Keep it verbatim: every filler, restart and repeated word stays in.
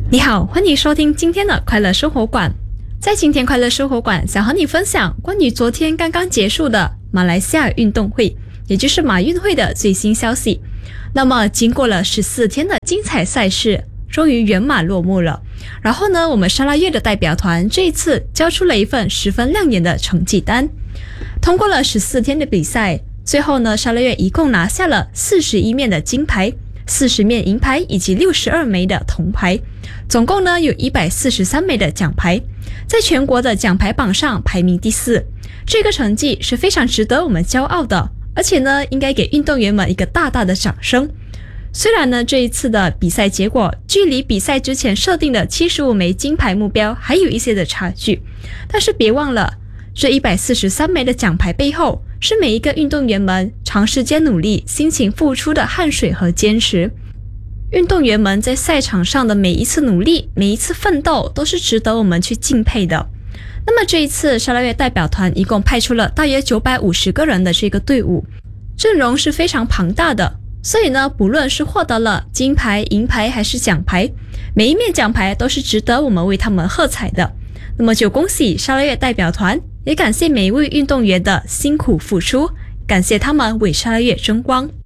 你好，欢迎收听今天的快乐生活馆。在今天快乐生活馆，想和你分享关于昨天刚刚结束的马来西亚运动会，也就是马运会的最新消息。那么经过了十四天的精彩赛事，终于圆满落幕了。然后呢，我们沙拉越的代表团这一次交出了一份十分亮眼的成绩单。通过了十四天的比赛，最后呢，沙拉越一共拿下了四十一面的金牌，四十面银牌以及六十二枚的铜牌，总共呢有一百四十三枚的奖牌，在全国的奖牌榜上排名第四。这个成绩是非常值得我们骄傲的，而且呢，应该给运动员们一个大大的掌声。虽然呢，这一次的比赛结果距离比赛之前设定的七十五枚金牌目标还有一些的差距，但是别忘了，这一百四十三枚的奖牌背后是每一个运动员们长时间努力、辛勤付出的汗水和坚持。运动员们在赛场上的每一次努力、每一次奋斗都是值得我们去敬佩的。那么这一次沙拉越代表团一共派出了大约九百五十个人的这个队伍，阵容是非常庞大的，所以呢，不论是获得了金牌、银牌还是奖牌，每一面奖牌都是值得我们为他们喝彩的。那么就恭喜沙拉越代表团，也感谢每一位运动员的辛苦付出，感谢他们为沙拉越争光。